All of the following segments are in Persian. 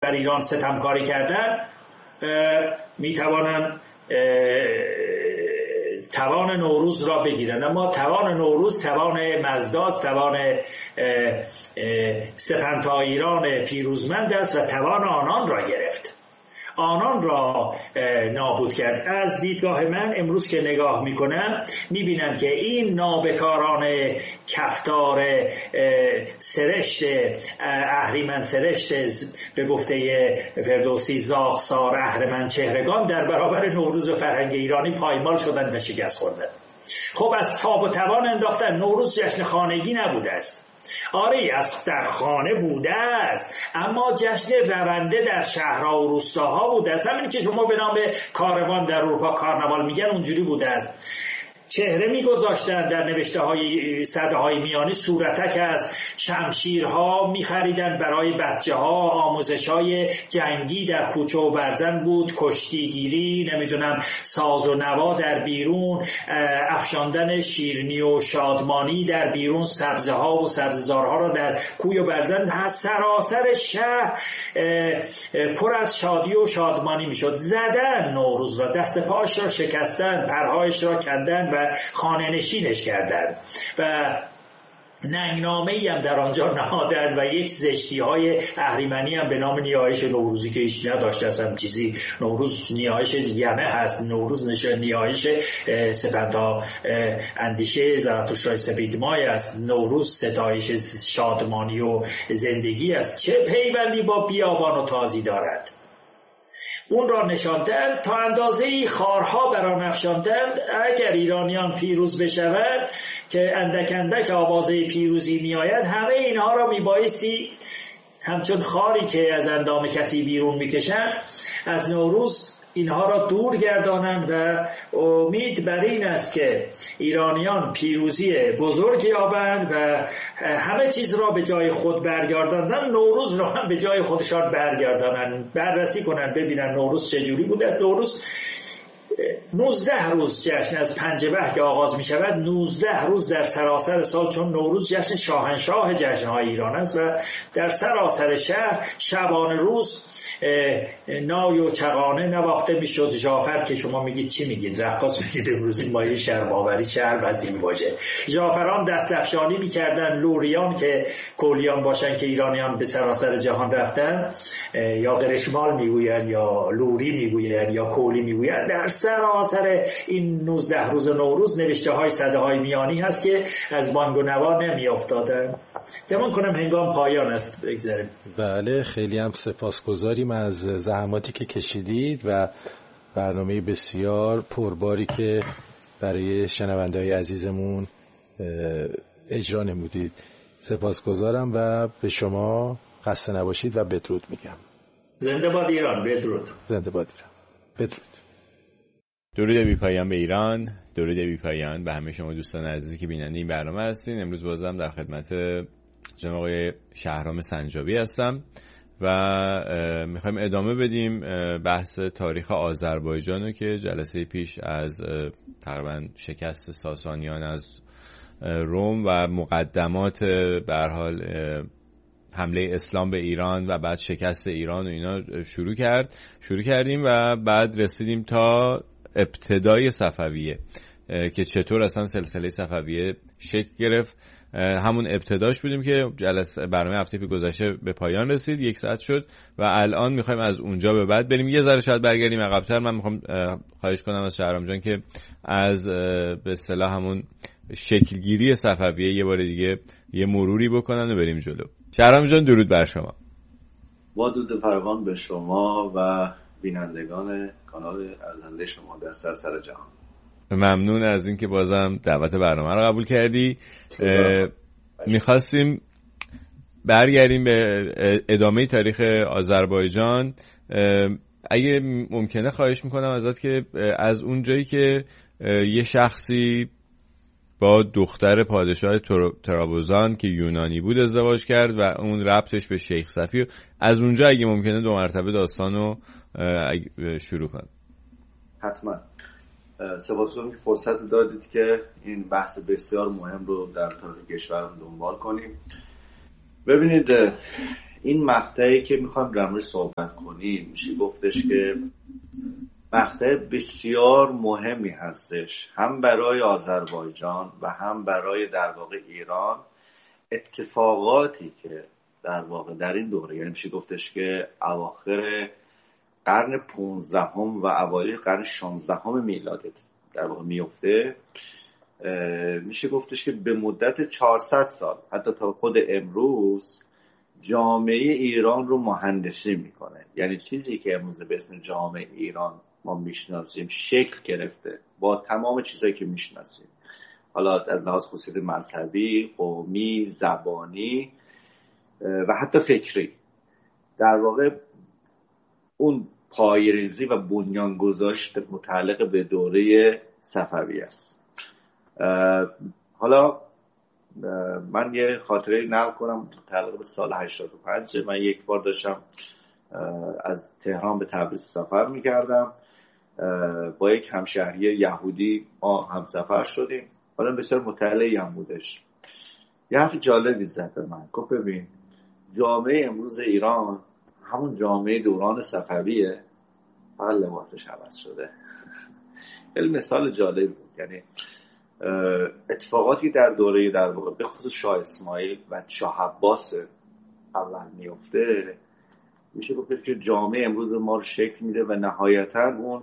بر ایران ستمکاری کردن میتوانند توان نوروز را بگیرن، اما توان نوروز توان مزداست، توان سپهتا ایران پیروزمند است و توان آنان را گرفت، آنان را نابود کرد. از دیدگاه من امروز که نگاه میکنم میبینم که این نابکاران کفتار سرشت اهریمن سرشت به گفته فردوسی زاغسار اهرمن چهرگان در برابر نوروز و فرهنگ ایرانی پایمال شدند و شکست خوردند. خب از تاب و توان انداختن. نوروز جشن خانگی نبوده است. آره از در خانه بوده است، اما جشن رونده در شهرها و روستاها بوده است. همین که شما به نام کاروان در اروپا کارناوال میگن اونجوری بوده است. چهره میگذاشتن در نوشته های سده های میانی، صورتک از شمشیرها میخریدن برای بچه ها، آموزش های جنگی در کوچه و برزن بود، کشتیگیری، نمیدونم ساز و نوا در بیرون، افشاندن شیرنی و شادمانی در بیرون، سبزه ها و سبززارها را در کوی و برزن. سراسر شهر پر از شادی و شادمانی میشد. زدن نوروز را، دست پاش را شکستن، پرهایش را کندن و خانه نشینش کردند و ننگنامه‌ای هم در آنجا نهادن و یک زشتی های اهریمنی هم به نام نیایش نوروزی که هیچ نداشته اصلا چیزی. نوروز نیایش یمه هست، نوروز نیایش سپهتا اندیشه زرتشت سپیدمای است، نوروز ستایش شادمانی و زندگی است. چه پیوندی با بیابان و تازی دارد؟ اون را نشاندند، تا اندازه‌ای خارها بر آن افشاندند. اگر ایرانیان پیروز بشوند که اندک اندک آوازه پیروزی میآید، همه اینها را میبایستی همچون خاری که از اندام کسی بیرون میکشند از نوروز اینها را دور گردانند و امید بر این است که ایرانیان پیروزی بزرگ یابند و همه چیز را به جای خود برگرداندن، نوروز را هم به جای خودشان برگردانند، بررسی کنند ببینن نوروز چجوری بوده است. نوروز 19 روز جشن از پنجبه که آغاز می شود، 19 روز در سراسر سال، چون نوروز جشن شاهنشاه جشنهای ایران است و در سراسر شهر شبانه روز نای و چغانه نواخته میشد. جعفر که شما میگید چی میگید؟ رقاص میگید امروز این مایه شهر باوری شهر وزین واژه. جعفران دست افشانی میکردن، لوریان که کولیان باشن که ایرانیان به سراسر جهان رفتن، یا قرشمال میگوین یا لوری میگوین یا کولی میگوین. در سراسر این 19 روز نوروز نوشته های سده های میانی هست که از بانگ و نوا نمیافتادن. گمان کنم هنگام پایان است، بگذاریم. بله، خیلی هم سپاسگزاریم از زحماتی که کشیدید و برنامه بسیار پرباری که برای شنونده‌های عزیزمون اجرا نمودید. سپاسگزارم و به شما خسته نباشید و بدرود میگم. زنده باد ایران. بدرود. زنده باد ایران. بدرود. درود بی پایان به ایران، درود بی پایان به همه شما دوستان عزیزی که بیننده این برنامه هستین. امروز بازم در خدمت جناب آقای شهرام سنجابی هستم و میخوایم ادامه بدیم بحث تاریخ آذربایجان رو که جلسه پیش از تقریبا شکست ساسانیان از روم و مقدمات به هر حال حمله اسلام به ایران و بعد شکست ایران و اینا شروع کردیم و بعد رسیدیم تا ابتدای صفویه که چطور اصلا سلسله صفویه شکل گرفت. همون ابتداش بودیم که جلسه برنامه هفته پیش گذشته به پایان رسید، 1 ساعت شد و الان میخوایم از اونجا به بعد بریم یه ذره شاید برگردیم عقب‌تر. من میخوام خواهش کنم از شهرام جان که از به اصطلاح همون شکلگیری صفویه یه بار دیگه یه مروری بکنن و بریم جلو. شهرام جان درود بر شما. با درود فراوان به شما و بینندگان کانال ارزنده شما در سراسر جهان. ممنون از اینکه بازم دعوت برنامه رو قبول کردی. میخواستیم برگردیم به ادامه تاریخ آذربایجان. اگه ممکنه خواهش میکنم ازت که از اون جایی که یه شخصی با دختر پادشاه تراوزان که یونانی بود ازدواج کرد و اون ربطش به شیخ صفی، از اونجا اگه ممکنه 2 مرتبه داستانو شروع کن. حتما. سپاسگزارم که فرصت دادید که این بحث بسیار مهم رو در تاریخ کشورم دنبال کنیم. ببینید این مقطعی که میخوایم در موردش صحبت کنیم میشه گفتش که مقطع بسیار مهمی هستش، هم برای آذربایجان و هم برای در واقع ایران. اتفاقاتی که در واقع در این دوره، یعنی میشه گفتش که اواخر قرن 15 و اوایل قرن 16 میلادی در واقع میفته، میشه گفتش که به مدت 400 سال حتی تا خود امروز جامعه ایران رو مهندسی میکنه. یعنی چیزی که امروز به اسم جامعه ایران ما میشناسیم شکل گرفته با تمام چیزایی که میشناسیم، حالا از لحاظ خصوصیت مذهبی، قومی، زبانی و حتی فکری. در واقع اون پایه‌ریزی و بنیانگذاری متعلق به دوره صفوی است. حالا من یه خاطره نقل کنم متعلق به سال 85. من یک بار داشتم از تهران به تبریز سفر میکردم، با یک همشهری یهودی ما هم سفر شدیم. آدم بسیار مطلعی هم بودش. یه حرف جالبی زد به من، گفت ببین جامعه امروز ایران همون جامعه دوران صفویه، فقط لباسش عوض شده. خیلی مثال جالب بود. یعنی اتفاقاتی در دوره در واقع به خصوص شاه اسماعیل و شاه عباس اول میفته، میشه گفت که جامعه امروز ما رو شکل میده و نهایتا اون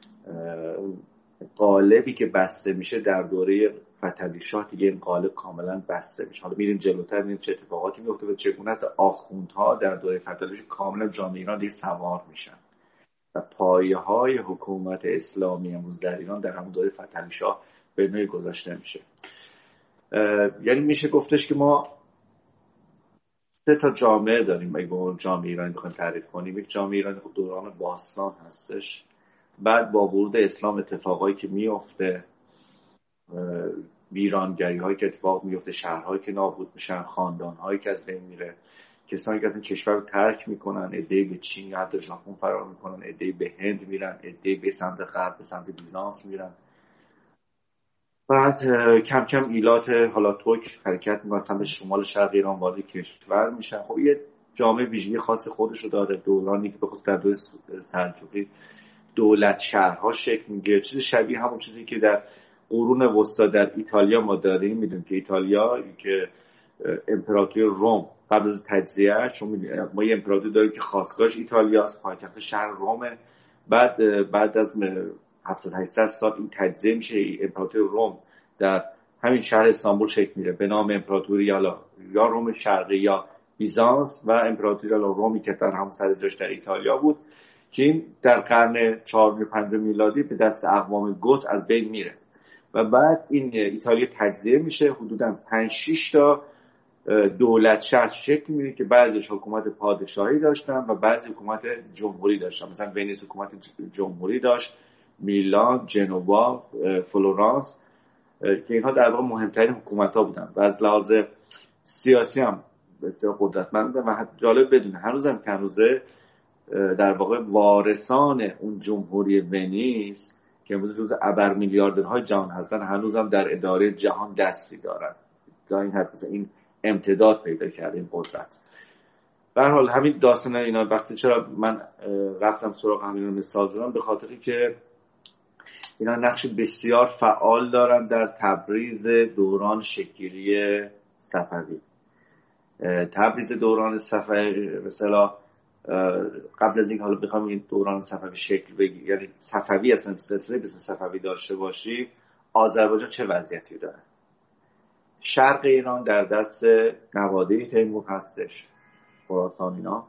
قالبی که بسته میشه در دوره فتحعلی شاه دیگه این قالب کاملا بسته میشه. حالا میریم جلوتر میریم چه اتفاقاتی میفته و چگونه آخوندها در دوره فتحعلی شاه کاملا جامعه ایران دیگه سوار میشن و پایه‌های حکومت اسلامی امروز در ایران در همون دوره فتحعلی شاه به نوعی گذاشته میشه. یعنی میشه گفتش که ما 3 تا جامعه داریم. اگه با جامعه ایرانی بخوایم تعریف کنیم، یک جامعه ایرانی خب دوران باستان هستش، بعد با ورود اسلام اتفاقایی که میفته، ویرانگری هایی که اتفاق میفته، شهرهایی که نابود میشن، خاندانهایی که از بین میره، کسانی که از این کشور رو ترک میکنن، عده‌ای به چین یا حتی ژاپن فرار میکنن، عده‌ای به هند میرن، عده‌ای به سمت غرب به سمت بیزانس میرن. بعد کم کم ایلات حالا ترک حرکت میکنن سمت شمال شرق ایران، وارد کشور میشن. خب یه جامعه ویژگی خاص خودش رو داره. دورانی که به خصوص در دوره سلجوقی دولت شهرها شکل میگیره، چیز شبیه همون چیزی که در قرون وسطا در ایتالیا ما داریم. میدونیم که ایتالیا که امپراتوری روم قبل از تجزیه، ما یه امپراتوری داریم که خاصگاهش ایتالیاست، پایتخت شهر رومه. بعد از 700-800 سال این تجزیه میشه، امپراتوری روم در همین شهر استانبول شکل میره به نام امپراتوری یا روم شرقی یا بیزانس، و امپراتوری رومی که در همون سر جاش در ایتالیا بود که این در قرن 4 و 5 میلادی به دست اقوام گوت از بین میره و بعد این ایتالیا تجزیه میشه. حدوداً 5-6 تا دولت شهر شکل میگیره که بعضیش حکومت پادشاهی داشتن و بعضی حکومت جمهوری داشتن. مثلا ونیز حکومت جمهوری داشت، میلان، جنوا، فلورانس، که اینها در واقع مهمترین حکومت‌ها بودن و از لحاظ سیاسی هم بسیار قدرتمند و جالب بدونه هنوزم که هنوزه در واقع وارثان اون جمهوری ونیز که امروز جزو ابر میلیاردرهای جهان هستن هنوزم در اداره جهان دستی دارن. این امتداد پیدا کرده این قدرت. به هر حال همین داستان اینا وقتی چرا من رفتم سراغ همین مثال زدم، به خاطری که اینا نقش بسیار فعال دارن در تبریز دوران شکل‌گیری صفوی. تبریز دوران صفوی مثلا قبل از این حالا بخوام این دوران صفوی شکل بگیره، یعنی صفوی اصلا سلسله به اسم صفوی داشته باشی، آذربایجان چه وضعیتی داره؟ شرق ایران در دست نواده تیمور هستش، خراسان اینا.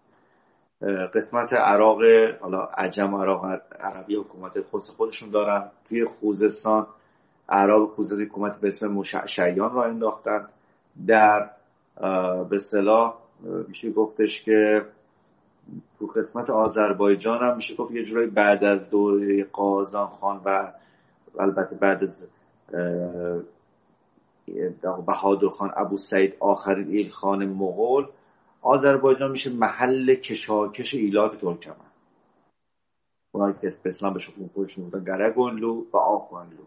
قسمت عراق حالا عجم و عراق عربی حکومت خودشون دارن. توی خوزستان عرب خوزستان حکومت به اسم مشعشعیان را انداختن. در به اصطلاح میشه گفتش که تو قسمت آذربایجان هم میشه گفت یه جورایی بعد از دوره قازان خان و البته بعد از بهادر خان ابو سعید آخرین ایلخان مغول، آذربایجان میشه محل کشاکش ایلات ترکمن. اونایی که اسلام بهش خودشون بودن گرگونلو و آخوانلو.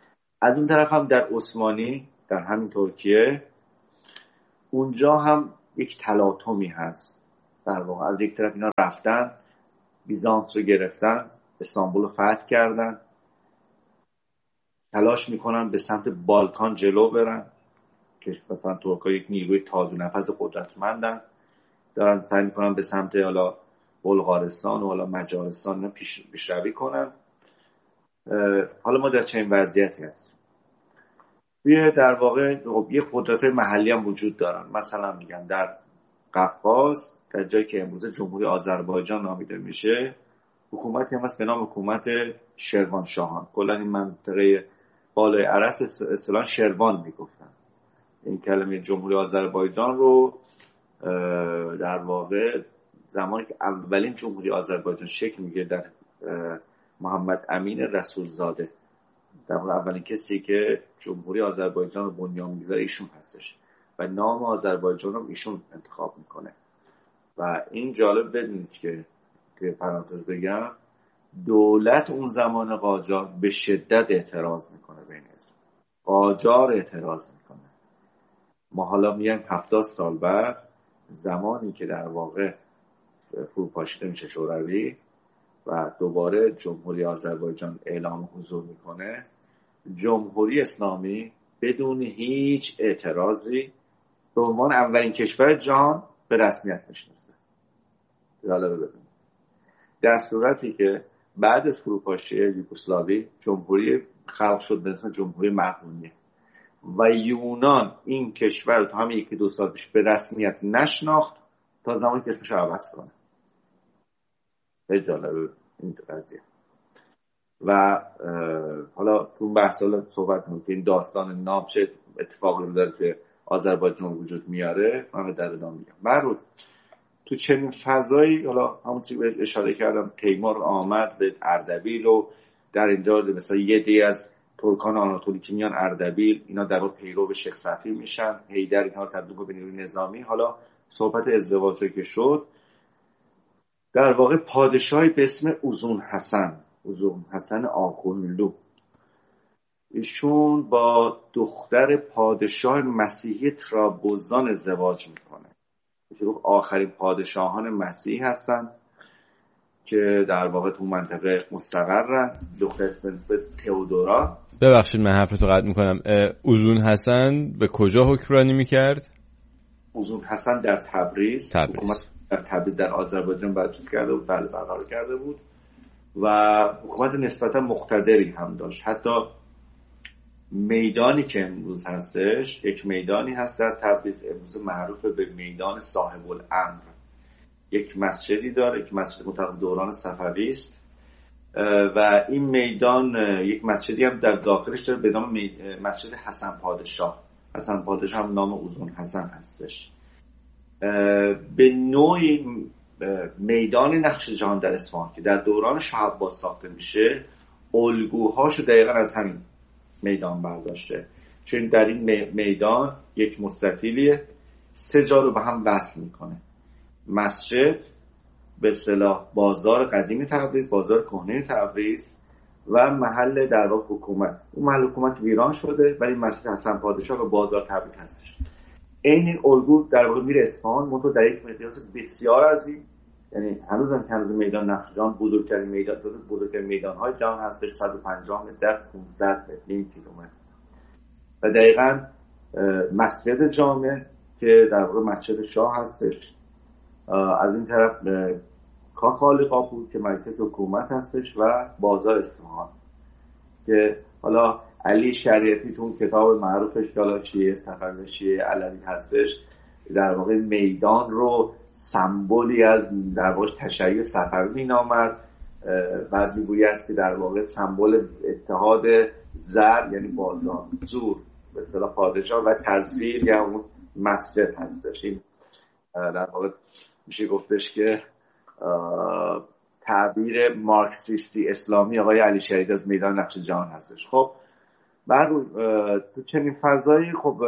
از اون طرف هم در عثمانی در همین ترکیه، اونجا هم یک تلاطمی هست. در واقع از یک طرف اینا رفتن بیزانس رو گرفتن، استانبول رو فتح کردن، تلاش میکنن به سمت بالکان جلو برن که مثلا ترک‌ها یک نیروی تازه نفس قدرتمندن، دارن سعی میکنن به سمت حالا بلغارستان و حالا مجارستان پیشروی کنن. حالا ما در چنین وضعیتی هستیم. در واقع یه قدرت محلی هم وجود دارن. مثلا میگن در قفقاز، در جایی که امروز جمهوری آذربایجان نامیده میشه، حکومتی هم هست به نام حکومت شروانشاهان. کلا این منطقه بالای عرس اصطلاحاً شروان میگفتن. این کلمه جمهوری آذربایجان رو در واقع زمانی که اولین جمهوری آذربایجان شکل میگیره در محمد امین رسولزاده، در واقع اولین کسی که جمهوری آذربایجان رو بنیان میذاره ایشون هستش و نام آذربایجان رو ایشون انتخاب میکنه. و این جالب بدونید که پرانتز بگم، دولت اون زمان قاجار به شدت اعتراض میکنه به این اسم. قاجار اعتراض میکنه. ما حالا میایم 70 سال بعد، زمانی که در واقع فروپاشیده میشه شوروی و دوباره جمهوری آذربایجان اعلام حضور میکنه، جمهوری اسلامی بدون هیچ اعتراضی به عنوان اولین کشور جهان به رسمیت میشناسه. جالبه ببینید. در صورتی که بعد از فروپاشی یوگسلاوی جمهوری خلق شد به اسم جمهوری مقدونیه و یونان این کشور رو تا همین 1-2 سال پیش به رسمیت نشناخت تا زمانی که اسمش رو عوض کنه. خیلی جالبه این قضیه. و حالا تو اون بحث صحبت کنیم که این داستان نام چه اتفاقی رو داره که آذربایجان وجود میاره، من در ادامه میگم. برود تو چنین فضایی، حالا همون چیزی که اشاره کردم، تیمور آمد به اردبیل و در اینجا مثلا یه دی از ترکان آناتولی که میان اردبیل، اینا در واقع پیرو به شیخ صفی میشن، حیدر اینها رو تبدیل به نیروی نظامی. حالا صحبت ازدواجی که شد، در واقع پادشاهی به اسم اوزون حسن آغونلو، ایشون با دختر پادشاه مسیحی ترابوزان ازدواج میکنه که آخرین پادشاهان مسیحی هستن که در واقع تو منطقه مستقرن. دختر اسم تئودورا. ببخشید من حرفتو قطع میکنم. اوزون حسن به کجا حکمرانی میکرد؟ اوزون حسن در تبریز. حکومت در تبریز در آذربایجان برجسته کرده بود، برقرار کرده بود و حکومت نسبتا مقتدری هم داشت. حتی میدانی که امروز هستش، یک میدانی هست در تبریز امروز معروف به میدان صاحب الامر. یک مسجدی داره که مسجد مطابق دوران صفوی است و این میدان یک مسجدی هم در داخلش داره به نام مسجد حسن پادشاه. حسن پادشاه هم نام اوزون حسن هستش. به نوعی میدان نقش جهان در اصفهان که در دوران شاه عباس ساخته میشه، الگوهاشو دقیقا از همین میدان برداشته. چون در این میدان یک مستطیلیه، 3 جا رو به هم وصل میکنه. مسجد به اصطلاح بازار قدیم تبریز، بازار کهنه تبریز و محل در واقع حکومت. اون محل حکومت ویران شده ولی مسجد حسن پادشاه و بازار تبریز هستش. این الگو در واقع میره اصفهان، منتها در یک مقیاس بسیار عظیم. یعنی هنوز میدان نقش جهان بزرگترین میدان‌های جهان هستش، 150 متر در 500 متر، نیم کیلومتر. و دقیقاً مسجد جامع که در واقع مسجد شاه هستش، از این طرف کاخ خالقاپور که مرکز حکومت هستش و بازار اصفهان که حالا علی شریعتی تو کتاب معروفش که حالا شیعه صفوی شیعه علوی هستش، در واقع میدان رو سمبولی از در واقع تشیع صفوی مینامد و میگوید که در واقع سمبل اتحاد زر یعنی بازار، زور به اصطلاح پادشاه و تزویر یا اون مسجد هستش. این در واقع میشه گفتش که تعبیر مارکسیستی اسلامی آقای علی شریعتی از میدان نقش جهان هستش. خب تو چنین فضایی خب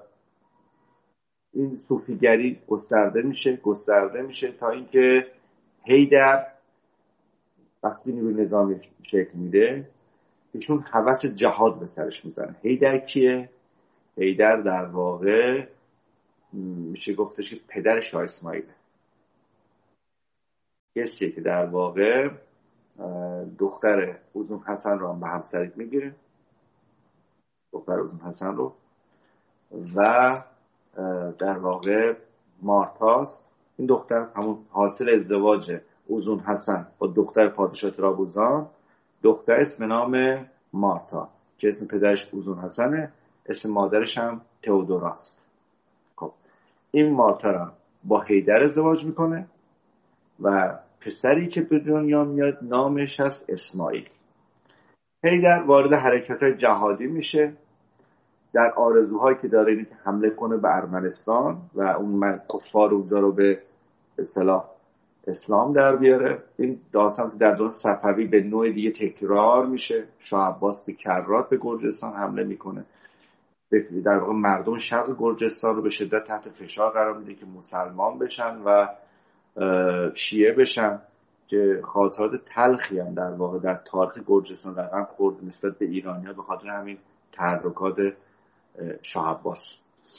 این صوفیگری گسترده میشه تا اینکه حیدر وقتی نیروی نظامی شکل میده ایشون هوس جهاد به سرش میزنه. حیدر کیه؟ حیدر در واقع میشه گفتش که پدر شاه اسماعیل، کسیه که در واقع دختر اوزون حسن رو هم به همسریت میگیره، دختر اوزون حسن رو، و در واقع مارتاست. این دختر همون حاصل ازدواج اوزون حسن با دختر پادشاه ترابوزان، دختر اسم نام مارتا که اسم پدرش اوزون حسنه، اسم مادرش هم تئودوراست. خب این مارتا را با حیدر ازدواج میکنه و پسری که به دنیا میاد نامش هست اسماعیل. حیدر وارد حرکت‌های جهادی میشه، در آرزوهایی که داره اینه که حمله کنه به ارمنستان و اون کفار اونجا رو به اصطلاح اسلام در بیاره. این داستان در دوران صفوی به نوع دیگه تکرار میشه. شاه عباس به کرات به گرجستان حمله میکنه، در واقع مردم شرق گرجستان رو به شدت تحت فشار قرار میده که مسلمان بشن و شیعه بشن، که خاطرات تلخی هم در واقع در تاریخ گرجستان رقم خورد نسبت به ایرانی‌ها به خاطر همین تحرکات شاه عباس.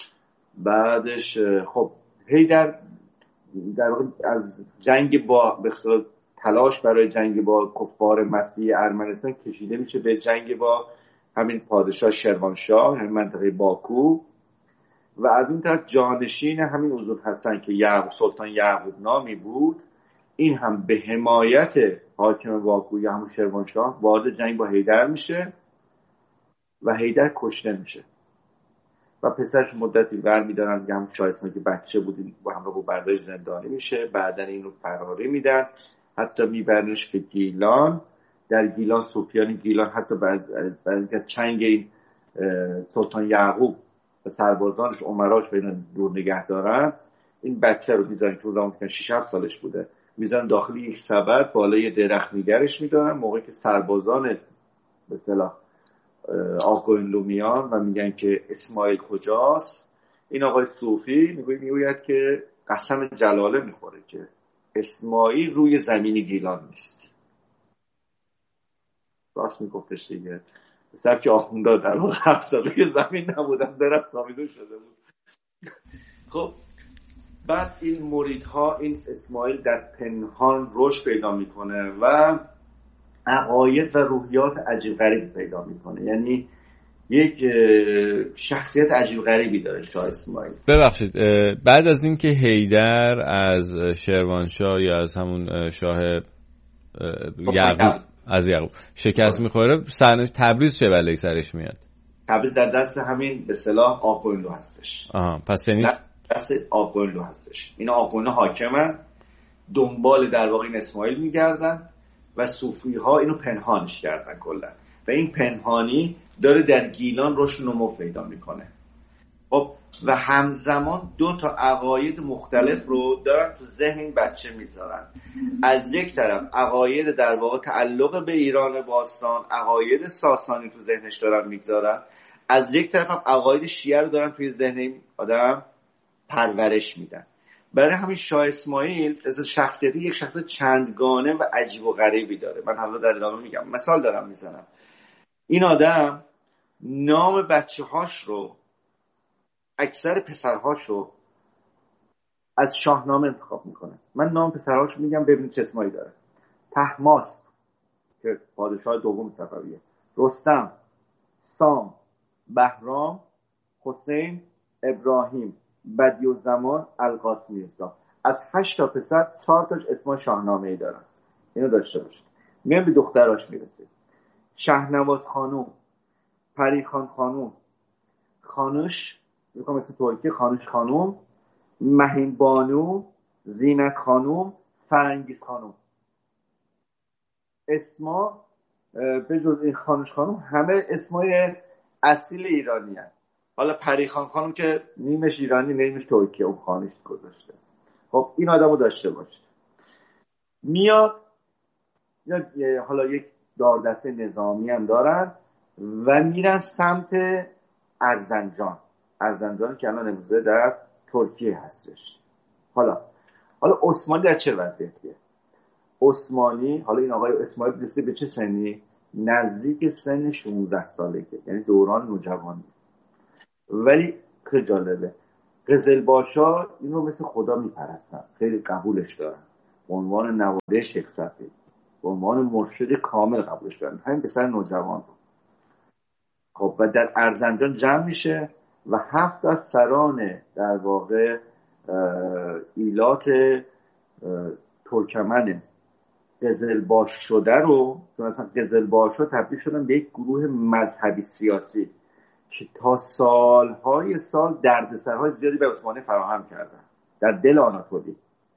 بعدش خب حیدر در واقع از جنگ با به اصطلاح تلاش برای جنگ با کفار مسیحی ارمنستان کشیده میشه به جنگ با همین پادشاه شروانشاه همین منطقه باکو، و از این طرف جانشین همین اوزون حسن که سلطان یعقوب نامی بود، این هم به حمایت حاکم باکو یا همون شروانشاه وارد جنگ با حیدر میشه و حیدر کشته میشه و پسرش مدتی برمی‌دارن که هم شاه اسماعیل که بچه بود با همراه با برداشت زندانی میشه، بعدن اینو فراری میدن، حتی میبرنش به گیلان. در گیلان سفیان گیلان حتی بعد از چنگ این سلطان یعقوب و سربازانش عمراش به اینا دور نگه دارن، این بچه رو میذارن که اون زمان که 6-7 سالش بوده، میذارن داخل یک سبد بالای درخت نگرش میدارن. موقعی که سربازان به اصطلاح آقایون میان و میگن که اسماعیل کجاست، این آقای صوفی میگوید که قسم جلاله میخوره که اسماعیل روی زمین گیلان نیست. راست میگفتش دیگه، سبک آخوندا در واقع 7 سال روی زمین نبودن، درخت نامیده شده بود. خب بعد این مریدها، این اسماعیل در پنهان رشد پیدا میکنه و عقاید و روحیات عجیب غریب پیدا میکنه، یعنی یک شخصیت عجیب غریبی داره شاه اسماعیل. ببخشید، بعد از اینکه حیدر از شروانشاه یا از همون شاه یعقوب شکست میخوره، سرنوشت تبریز چه بلایی سرش میاد؟ تبریز در دست همین به اصطلاح آقایلو هستش. پس یعنی دست آقایلو هستش. اینا آقایلو حاکمن، دنبال در واقع این اسماعیل میگردن و صوفی ها اینو پنهانش کردن کلا، و این پنهانی داره در گیلان رشد و نمو پیدا میکنه. خب و همزمان 2 تا عقاید مختلف رو دارن تو ذهن این بچه میذارن. از یک طرف عقاید در واقع تعلق به ایران باستان، عقاید ساسانی تو ذهنش دارن میذارن، از یک طرف هم عقاید شیعه رو دارن توی ذهن این آدم پرورش میدن. برای همین شاه اسماعیل از شخصیتی یک شخصیت چندگانه و عجیب و غریبی داره. من حالا در ادامه میگم، مثال دارم میزنم. این آدم نام بچه‌هاش رو، اکثر پسرهاش رو از شاهنامه انتخاب میکنه. من نام پسرهاش میگم ببینید چه اسمایی داره. طهماسب که پادشاه دوم صفویه، رستم، سام، بهرام، حسین، ابراهیم، بدیعالزمان، القاسمی. از 8 تا پسر 4 تاش اسم شاهنامه‌ای دارن. اینو داشته باشید. میام به دختراش میرسیم. شهنواز خانوم، پریخان خانوم، خانوش، میگم اسم ترکی، خانوش خانوم، مهین بانو، زینت خانوم، فرنگیز خانوم. اسما به جز این خانوش خانوم همه اسمای اصیل ایرانی هست. حالا پریخان خانوم که نیمش ایرانی نیمش ترکی اون خانش گذاشته. خب این آدمو داشته باشید. میاد حالا یک داردسته نظامی هم دارن و میرن سمت ارزنجان که الان امروزه در ترکیه هستش. حالا عثمانی در چه وضعیتیه؟ عثمانی، حالا این آقای اسماعیل رسیده به چه سنی؟ نزدیک سن 16 سالگی، یعنی دوران نوجوانی. ولی خیلی جالبه، قزلباشا این رو مثل خدا میپرستن، خیلی قبولش دارن، به عنوان نواده شیخ صفی، به عنوان مرشد کامل قبولش دارن، همین پسر نوجوان رو. خب و در ارزنجان جمع میشه و 7 از سران در واقع ایلات ترکمن قزلباش شده رو، چون اصلا قزلباشا تبدیل شدن به یک گروه مذهبی سیاسی که تا سالهای سال دردسرهای زیادی به عثمانی فراهم کردن در دل آناتولی.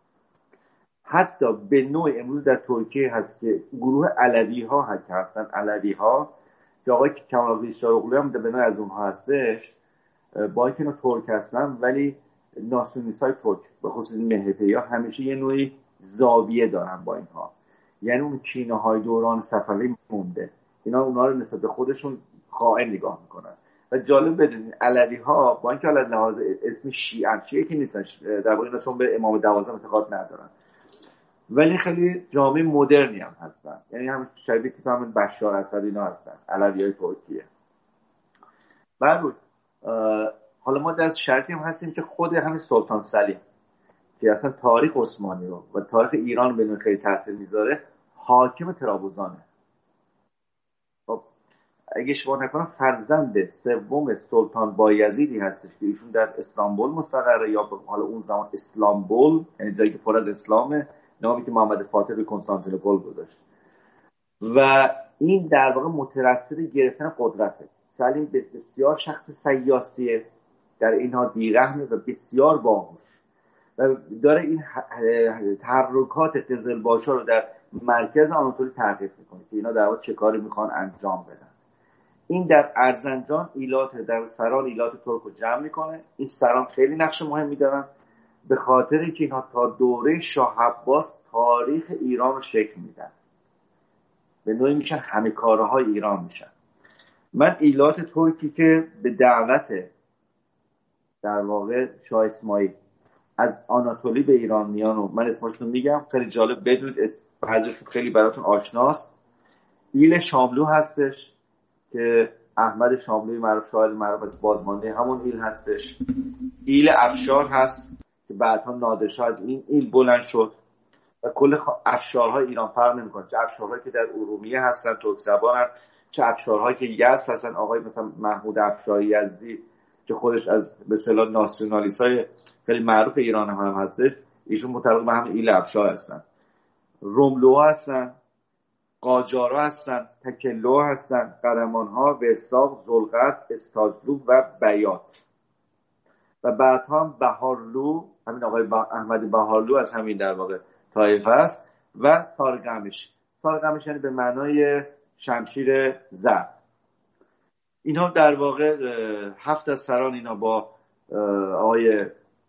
حتی به نوع امروز در ترکیه هست که گروه علوی ها هستن، علوی ها که آقای کمال شاروغلو هم به نوع از اونها هستش، با اینکه اینا ترک هستن ولی ناسیونالیست‌های ترک به خصوص مهپی ها همیشه یه نوعی زاویه دارن با اینها، یعنی اون کینه های دوران صفوی مونده، اینا اونها رو نسبت به خودشون خائن نگاه میکنن. و جالب بدونید علوی ها با اینکه از لحاظ اسم شیعه که نیستن، در واقع اینا چون به امام 12 اعتقاد ندارن، ولی خیلی جامعه مدرنی هم هستن، یعنی هم شبیه که همین بشار اسد اینا هستن، علویای ترکیه. بعد حالا ما در شرطی هم هستیم که خود همین سلطان سلیم که اصلا تاریخ عثمانی رو و تاریخ ایران به خیلی تاثیر میذاره، حاکم ترابزانه. خب اگه اشتباه نکنم فرزند سوم سلطان بایزیدی هستش که ایشون در استانبول مستقره، یا حالا اون زمان اسلامبول، یعنی جایی که پر از اسلامه، نامی که محمد فاتح به کنستانتینوپل گذاشت. و این در واقع مترصد گرفتن قدرته. سلیم بسیار شخص سیاسیه، در اینها بیرحمه و بسیار باهوش و داره این تحرکات قزلباشا رو در مرکز آناتولی تعقیب میکنه که اینا در واقع چه کاری میخوان انجام بدن. این در ارزنجان ایلات در سران ایلات ترک رو جمع میکنه. این سران خیلی نقش مهمی دارن به خاطر اینکه اینها تا دوره شاه عباس تاریخ ایران رو شکل میدن، به نوعی میشن همه کارهای ایران میشن. من ایلات ترکی که به دعوت در واقع شاه اسماعیل از آناتولی به ایران میان و من اسمشون میگم، خیلی جالب بدونید، بعضیشون خیلی براتون آشناست. ایل شاملو هستش که احمد شاملوی معروف، شاعر معروف از بازمانده همون ایل هستش. ایل افشار هست که بعدها نادرشاه از این ایل بلند شد و کل افشارهای ایران فرق نمی‌کنه، چه افشارهایی که در ارومیه هستن ترک زبانن، چه افشارهایی که یزد هستن. آقای مثلا محمود افشاری یزدی که خودش از به اصطلاح ناسیونالیست‌های خیلی معروف ایران هم هستش، ایشون متعلق به همین ایل افشار هستن. روملو هستن، قاجارا هستن، تکلو هستن، قرمانها، وساق، زلقت، استاجلو و بیات. و بعد هم بهارلو، همین آقای احمد بهارلو از همین در واقع طایفه است. و سارقمش. سارقمش یعنی به معنای شمشیر زرد. اینها در واقع 7 از سران اینا با آقای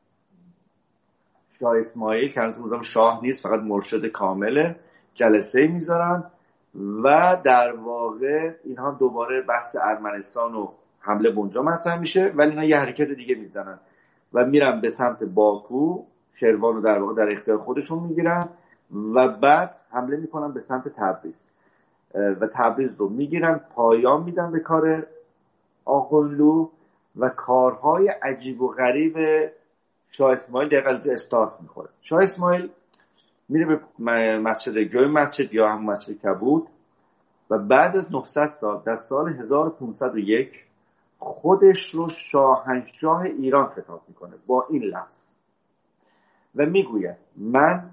شاه اسماعیل که هنوز نظام شاه نیست، فقط مرشد کامله، جلسه میذارن و در واقع اینها دوباره بحث ارمنستان و حمله به اونجا مطرح میشه، ولی اینا یه حرکت دیگه میزنن و میرن به سمت باکو، شروان رو در واقع در اختیار خودشون میگیرن و بعد حمله میکنن به سمت تبریز و تبریز رو میگیرن، پایان میدن به کار آقلو و کارهای عجیب و غریب شاه اسماعیل دقیقا از استارت میخوره. شاه اسماعیل میره به مسجد جوی مسجد یا هم مسجد کبود و بعد از 900 سال در سال 1501 خودش رو شاهنشاه ایران خطاب میکنه با این لفظ و میگوید من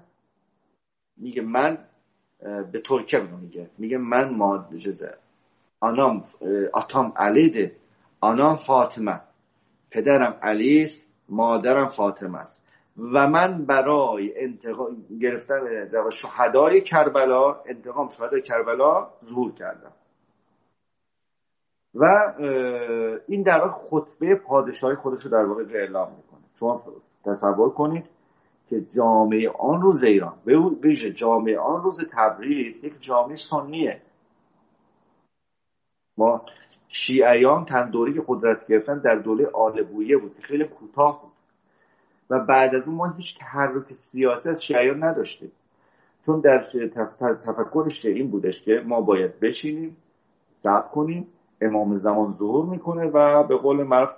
به ترکیه میگه من معجزه آتام علیده، آنام فاطمه، پدرم علی است، مادرم فاطمه است و من برای انتقام گرفتن شهدای کربلا، انتقام شهدای کربلا ظهور کردم. و این در واقع خطبه پادشاهی خودش رو در واقع اعلام میکنه. شما تصور کنید که جامعه آن روز ایران، به ویژه جامعه آن روز تبریز، یک جامعه سنیه. ما شیعیان تندوری که قدرت گرفتن در دوره آل بویه بود، خیلی کوتاه بود و بعد از اون ما هیچ تحرک سیاسی از شیعیان نداشتیم، چون در تفکرش این بودش که ما باید بچینیم، صبر کنیم، امام زمان ظهور میکنه و به قول معروف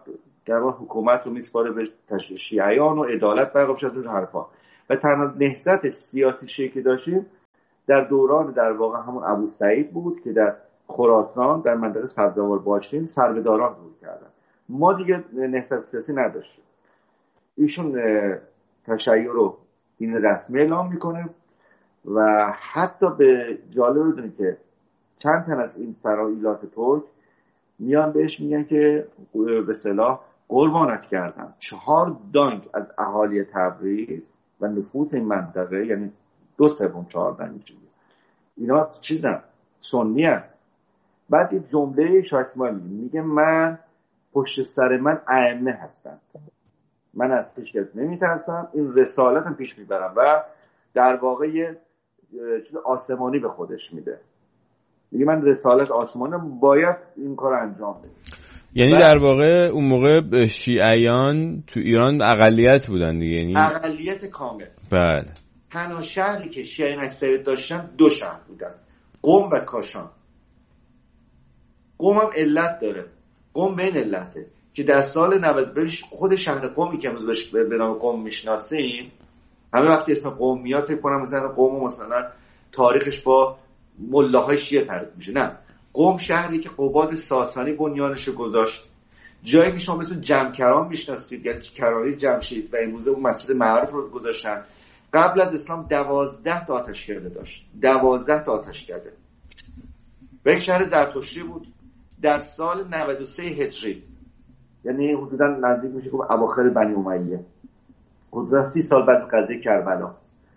در واقع حکومت رو میسپاره به شیعیان و عدالت برقرار بشه از اون حرفا. و تنها نهضت سیاسی شکلی داشتیم در دوران در واقع همون ابو سعید بود که در خراسان در منطقه سبزوار باشتین سربهداران ظهور کردن. ما دیگه نهضت سیاسی نداشتیم. ایشون تشیع رو دین رسمی اعلام میکنه و حتی به جالب بدونید که چند تن از این سراییلات ترک میان بهش میگن که به اصطلاح قربانت کردن. 4 دانگ از اهالی تبریز و نفوس این منطقه، یعنی 2/3 دانگ اینا چیزن سنی هن. بعد یک جمله شاه اسماعیل میگه من پشت سر من ائمه هستن، من از هیچ کس نمیترسم، این رسالتم پیش میبرم و در واقع یه چیز آسمانی به خودش میده. میگه من رسالت آسمانی باید این کار انجام بدم. یعنی در واقع اون موقع شیعیان تو ایران اقلیت بودن دیگه، یعنی اقلیت کامل. بله. تنها شهری که شیعیان اکثریت داشتن 2 شهر بودن، قم و کاشان. قم هم علت داره، قم به این علته که در سال 90 خود شهر قمی که امروز به نام قم میشناسیم، همه وقتی اسم قم میاد فکر کنم مثلا قم مثلا تاریخش با ملاهای شیعه تعریف میشه. نه، قم شهری که قباد ساسانی بنیانش گذاشت، جایی که شما مثل جمکران میشناسید، یعنی کرانه جمشید و امروزه اون مسجد معروف رو گذاشتن. قبل از اسلام 12 تا آتشکده داشت، 12 تا آتشکده و یک شهر زرتشتی بود. در سال 93 هجری، یعنی حدوداً نزدیک میشه که اواخر بنی امیه، حدوداً 30 سال بعد قضیه کربلا،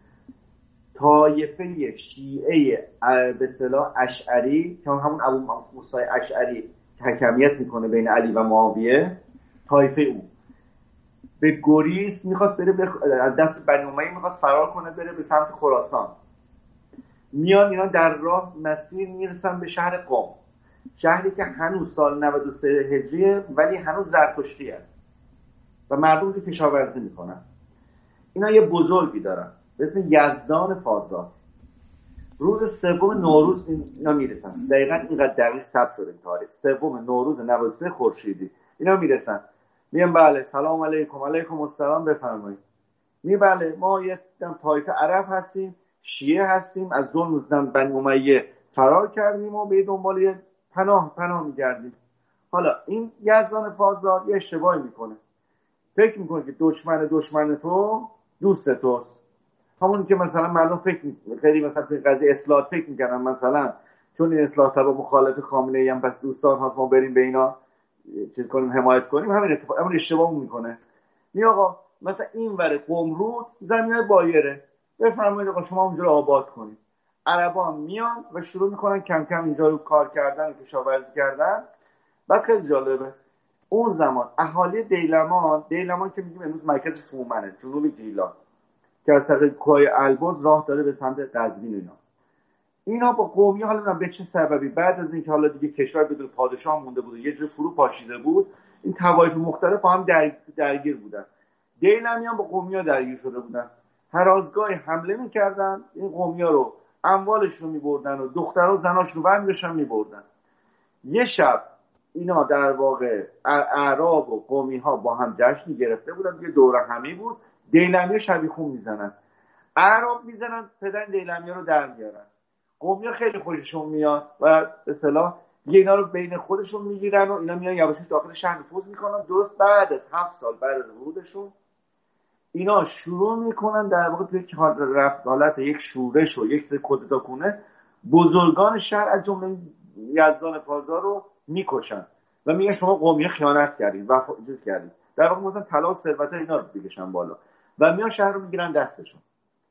طایفه شیعه به اصطلاح اشعری که همون ابو موسی اشعری حکمیت میکنه بین علی و معاویه، طایفه او به گریز میخواست بره از دست بنی امیه میخواست فرار کنه بره به سمت خراسان. میان اینا در راه مسیر میرسن به شهر قم، شهری که هنوز سال 93 هجریه ولی هنوز زرتشتیه و مردم رو کشاورزی میکنن. اینا یه بزرگی دارن به اسم یزدان فازا. روز 3 نوروز اینا میرسن، دقیقاً اینقدر دقیق ثبت شده این تاریخ، 3 نوروز 93 خورشیدی اینا میرسن. میگن بله سلام علیکم. علیکم السلام، بفرمایید. بله ما یه طایفه عرب هستیم، شیعه هستیم، از ظلم بنی امیه فرار کردیم و به دنبال یه پناه میگردیم. حالا این یزدان فازا یه اشتباهی میکنه، فکر میکنه که دشمن تو دوست توست. همون که مثلا مردم خیلی مثلا تو قضیه اصلاح فکر میکنن مثلا چون این اصلاح طلب مخالف خامنه‌ای هم پس دوستان هاست ما بریم به اینا چیز کنیم حمایت کنیم. همین اشتباه میکنه. آقا مثلا این ور قمرود زمینه بایره، بفرمایید آقا شما اونجا رو آباد کنید. عربا میان و شروع میکنن کم کم اینجا رو کار کردن و کشاورزی کردن. بعد خیلی جالبه اون زمان اهالی دیلمان که میگیم امروز مرکز فومنه جنوب گیلان که از طریق کوه البرز راه داره به سمت قزوین، اینا با قومی حالا به چه سببی بعد از اینکه حالا دیگه کشور بدون پادشاه مونده بود و یه جور فرو پاشیده بود، این طوایف مختلف با هم درگیر بودن. دیلمیان با قومی‌ها درگیر شده بودن، هر از گاهی حمله می‌کردن، این قومی‌ها رو اموالشون رو می‌بردن و دخترها و زناشون رو برمی‌داشتن می‌بردن. یه شب اینا در واقع اعراب و قومی‌ها با هم جشن گرفته بودن، یه دوره همی بود. دیلمی‌ها شبیخون میزنن، اعراب میزنن، پدر دیلمی‌ها رو در میارن. قومی‌ها خیلی خوششون میاد و به اصطلاح اینا رو بین خودشون میگیرن و اینا میان یواشکی داخل شهر نفوذ میکنن. درست بعد از 7 سال بعد از ورودشون اینا شروع میکنن در واقع توی حالت یک شورش و یک کودتا کنه بزرگان شهر از جمله یزدان فازا رو میکشن و میگن شما قومی‌ها خیانت کردید و چیز کردید، در واقع مثلا طلا و ثروت اینا رو بکشن بالا و میان شهر رو میگیرن دستشون.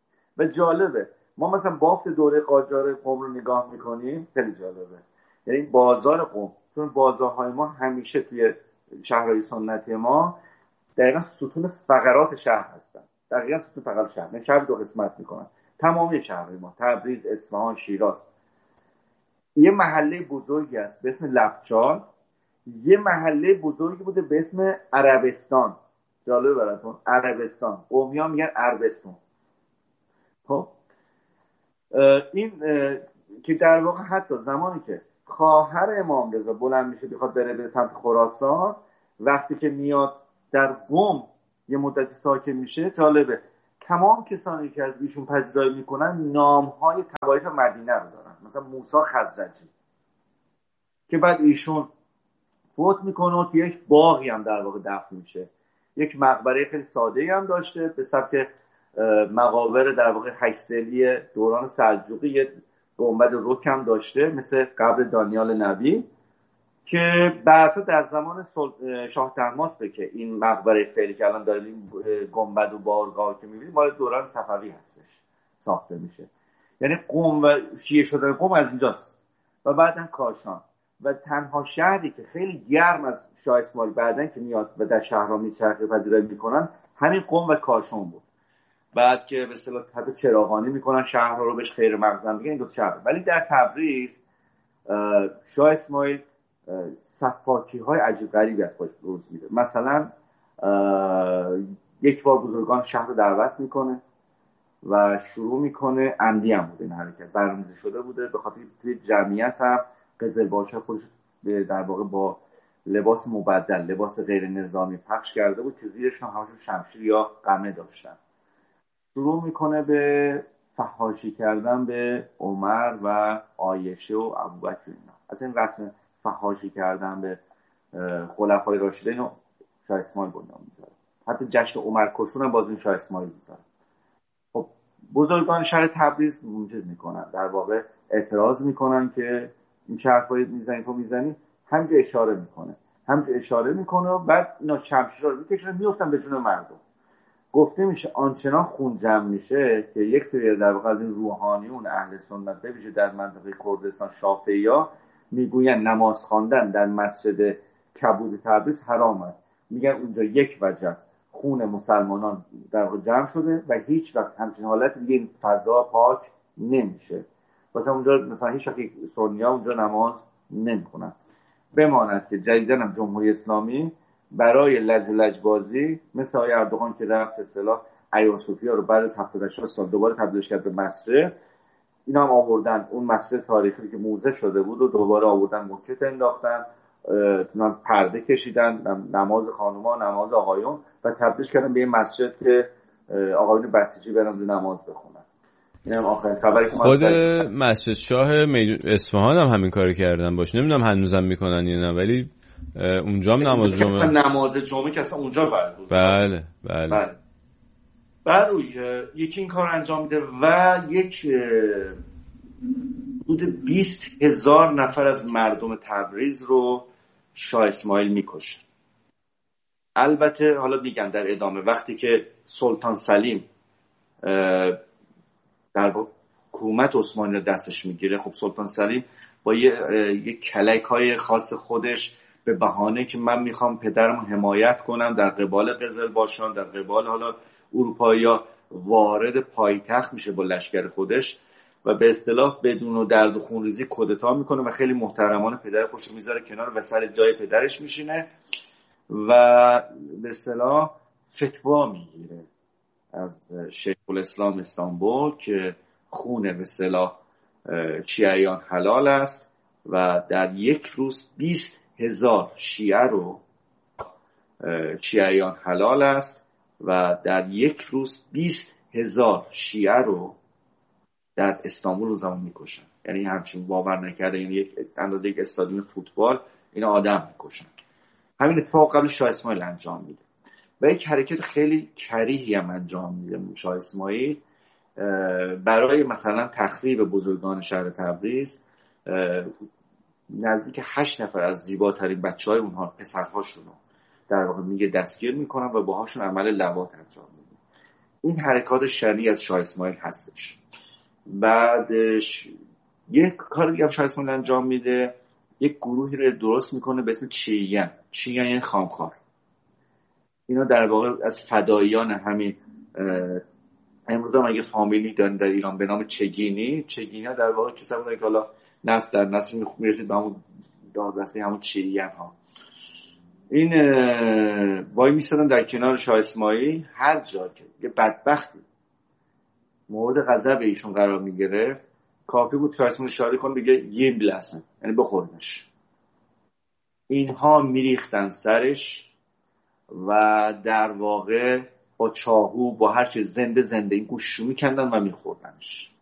و جالبه ما مثلا بافت دوره قاجار قم رو نگاه میکنیم، خیلی جالبه. یعنی بازار قم، چون بازارهای ما همیشه توی شهرهای سنتی ما دقیقا ستون فقرات شهر هستن، دقیقا ستون فقرات شهر، من شهر 2 قسمت میکنن تمامی شهرهای ما، تبریز، اصفهان، شیراز. یه محله بزرگی هست به اسم لفچال، یه محله بزرگی بوده به اسم عربستان. جالبه براتون، عربستان، قومی‌ها میگن عربستان. خب این که در واقع حتی زمانی که خواهر امام رضا بلند میشه بخواد بره به سمت خراسان، وقتی که میاد در قم یه مدتی ساکن میشه، جالبه تمام کسانی که از ایشون پذیرایی میکنن نامهای طوایف مدینه رو دارن. مثلا موسی خزرجی که بعد ایشون فوت میکنه و توی یک باغی هم در واقع دفن میشه. یک مقبره خیلی ساده‌ای هم داشته به سبک مقابر در واقع هشت‌سیلی دوران سلجوقی، یه گنبد رک هم داشته مثل قبر دانیال نبی که بعدا در زمان شاه طهماسپ که این مقبره فعلی که الان داریم این گنبد و بارگاه که می‌بینید مال دوران صفوی هستش ساخته میشه. یعنی قم و شیعه شدن قم از اینجاست و بعدن کاشان و تنها شهری که خیلی گرم از شاه اسماعیل بعدن که میاد و در شهرها میچرخه پذیرایی میکنن همین قم و کاشان بود. بعد که به اصطلاح حتی چراغانی میکنن شهرها رو بهش خیر مقدم میگن این دو شهر. ولی در تبریز شاه اسماعیل صفاکی های عجیب غریبی از خودش روز میده. مثلا یک بار بزرگان شهر رو دعوت میکنه و شروع میکنه، عمدی هم بوده این حرکت، برنامه‌ریزی شده بوده، به خاطر توی جمعیت هم قزلباش‌ها خودش در واقع با لباس مبدل، لباس غیر نظامی پخش کرده بود که زیرش هم همشون شمشیر یا قمه داشتن. شروع میکنه به فحاشی کردن به عمر و عایشه و ابوبکر اینا. از این رسم فحاشی کردن به خلفای راشدین و شاه اسماعیل بنیان میذاره. حتی جشن عمر کشون هم باز این شاه اسماعیل میذاره. خب بزرگان شهر تبریز موجود میکنن، در واقع اعتراض میکنن که این حرفای میزنی همینجا اشاره میکنه و بعد اینا شمشیر رو میکشن میافتن به جون مردم. گفته میشه آنچنان خون جمع میشه که یک سری در واقع از این روحانیون اهل سنت به ویژه در منطقه کردستان شافعی‌ها میگوین نماز خواندن در مسجد کبود تبریز حرام است. میگن اونجا یک وجه خون مسلمانان در واقع جمع شده و هیچ وقت همچین حالت دیگه این فضا پاک نمیشه. واسه اونجا مثلا هیچ وقت سنی‌ها اونجا نماز نمیخونن. بماند که جدیداً هم جمهوری اسلامی برای لجبازی مثل آقای اردوغان که رفت اصطلاح ایار صوفیا رو بعد از 78 سال دوباره تبدیلش کرد به مسجد، اینا هم آوردن اون مسجد تاریخی که موزه شده بود و دوباره آوردن موکت انداختن، پرده کشیدن، نماز خانوما نماز آقایون و تبدیلش کردن به این مسجد که آقایون بسیجی برن نماز بخونن. اینم آخرین خبری که خود مسجد شاه اصفهان هم همین کارو کردن باشه. نمیدونم هنوزم میکنن یا نه، ولی اونجا هم نماز جمعه که اصلا اونجا بله. بعد یکی این کار انجام میده و یک حدود 20,000 نفر از مردم تبریز رو شاه اسماعیل میکشه. البته حالا میگن در ادامه وقتی که سلطان سلیم در حکومت عثمانی رو دستش میگیره، خب سلطان سلیم با یه کلک‌های خاص خودش به بهانه که من میخوام پدرم حمایت کنم در قبال قزلباشان، در قبال حالا اروپایی‌ها، وارد پایتخت میشه با لشکر خودش و به اصطلاح بدون درد و خونریزی کودتا میکنه و خیلی محترمانه پدر خودش رو میذاره کنار و سر جای پدرش میشینه و به اصطلاح فتوا میگیره از شیخ الاسلام استانبول که خون به اصطلاح شیعیان حلال است و در یک روز 20,000 شیعه رو شیعیان حلال است و در یک روز 20,000 شیعه رو در استانبول رو زمان میکشن. یعنی همچین باور نکرده، یعنی یک اندازه یک استادیوم فوتبال این آدم میکشن. همین اتفاق قبل شاه اسماعیل انجام میده و یک حرکت خیلی کریهی هم انجام میده شاه اسماعیل برای مثلا تخریب بزرگان شهر تبریز. نزدیک 8 نفر از زیباترین بچهای اونها، پسرهاشون رو در واقع میگه دستگیر میکنن و باهاشون عمل لواط انجام میده. این حرکات شرعی از شاه اسماعیل هستش. بعدش یک کار دیگه هم شاه اسماعیل انجام میده، یک گروهی رو درست میکنه به اسم چییان یعنی خامخوار. اینا در واقع از فداییان همین امروز هم اگه فامیلی دارن در ایران به نام چگینی ها در واقع کسایی بودن که حالا نسل در نسل میرسید به همون دادرسی همون چییان ها. این وای میستادن در کنار شاه اسماعیل، هر جا که یه بدبختی مورد غضب ایشون قرار میگیره کافی بود شاه اسماعیل اشاره کنه بگه یه بلسن، یعنی بخورنش. اینها میریختن سرش و در واقع با چاقو با هر چیز زنده این گوششو میکندن و میخوردنش.